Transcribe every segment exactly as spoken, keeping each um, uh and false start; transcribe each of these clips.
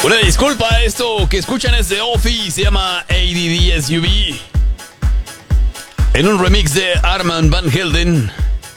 Una disculpa, esto que escuchan es de Offi, se llama A D D S U V. En un remix de Armand Van Helden.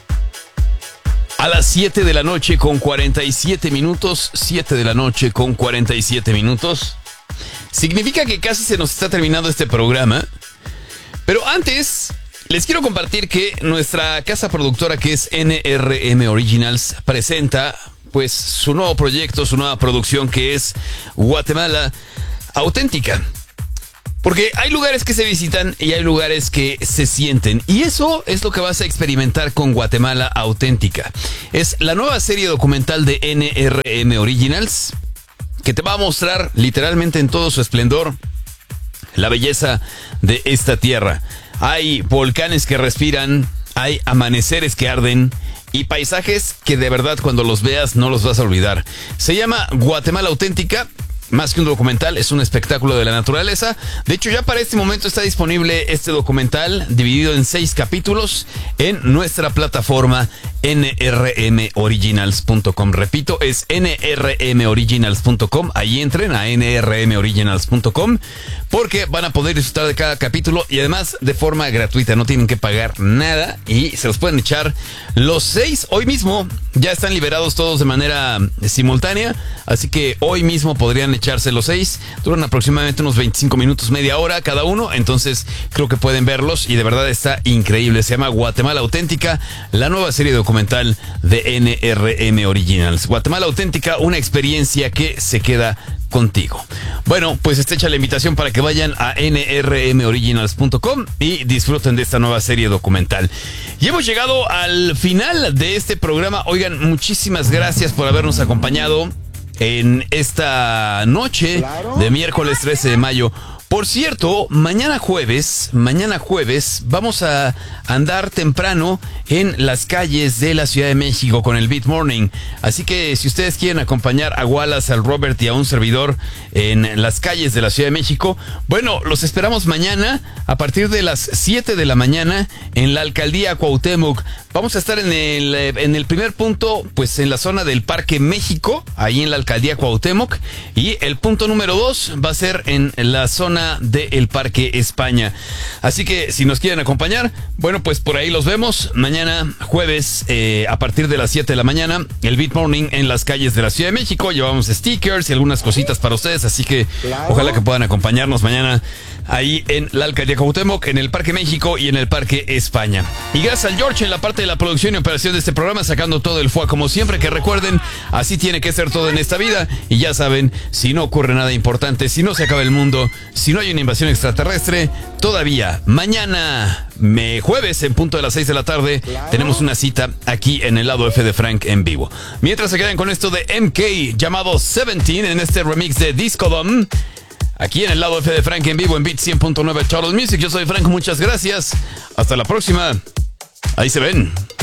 A las siete de la noche con cuarenta y siete minutos. siete de la noche con cuarenta y siete minutos. Significa que casi se nos está terminando este programa. Pero antes, les quiero compartir que nuestra casa productora, que es N R M Originals, presenta pues su nuevo proyecto, su nueva producción, que es Guatemala Auténtica. Porque hay lugares que se visitan y hay lugares que se sienten. Y eso es lo que vas a experimentar con Guatemala Auténtica. Es la nueva serie documental de N R M Originals, que te va a mostrar literalmente en todo su esplendor la belleza de esta tierra. Hay volcanes que respiran, hay amaneceres que arden y paisajes que de verdad cuando los veas no los vas a olvidar. Se llama Guatemala Auténtica. Más que un documental, es un espectáculo de la naturaleza. De hecho, ya para este momento está disponible este documental dividido en seis capítulos en nuestra plataforma N R M originals punto com. Repito, es N R M originals punto com. Ahí entren a N R M originals punto com porque van a poder disfrutar de cada capítulo y además de forma gratuita. No tienen que pagar nada y se los pueden echar los seis. Hoy mismo ya están liberados todos de manera simultánea, así que hoy mismo podrían echarse los seis. Duran aproximadamente unos veinticinco minutos, media hora cada uno. Entonces creo que pueden verlos y de verdad está increíble. Se llama Guatemala Auténtica, la nueva serie documental de N R M Originals. Guatemala Auténtica, una experiencia que se queda contigo. Bueno, pues está hecha la invitación para que vayan a N R M originals punto com y disfruten de esta nueva serie documental. Y hemos llegado al final de este programa. Oigan, muchísimas gracias por habernos acompañado en esta noche de miércoles trece de mayo. Por cierto, mañana jueves, mañana jueves vamos a andar temprano en las calles de la Ciudad de México con el Beat Morning. Así que si ustedes quieren acompañar a Wallace, al Robert y a un servidor en las calles de la Ciudad de México, bueno, los esperamos mañana a partir de las siete de la mañana en la Alcaldía Cuauhtémoc. Vamos a estar en el, en el primer punto, pues en la zona del Parque México, ahí en la Alcaldía Cuauhtémoc. Y el punto número dos va a ser en la zona del Parque España. Así que si nos quieren acompañar, bueno, pues por ahí los vemos mañana jueves eh, a partir de las siete de la mañana, el Beat Morning en las calles de la Ciudad de México. Llevamos stickers y algunas cositas para ustedes, así que claro, ojalá que puedan acompañarnos mañana ahí en la Alcaldía Cuauhtémoc, en el Parque México y en el Parque España. Y gracias al George en la parte de la producción y operación de este programa, sacando todo el fuá como siempre, que recuerden, así tiene que ser todo en esta vida. Y ya saben, si no ocurre nada importante, si no se acaba el mundo, si no hay una invasión extraterrestre, todavía mañana, me, jueves, en punto de las seis de la tarde, claro, tenemos una cita aquí en el lado F de Frank en vivo. Mientras se quedan con esto de M K llamado diecisiete en este remix de Disco Dom, aquí en el lado F de Frank en vivo en Beat cien punto nueve Charles Music. Yo soy Frank, muchas gracias. Hasta la próxima. Ahí se ven.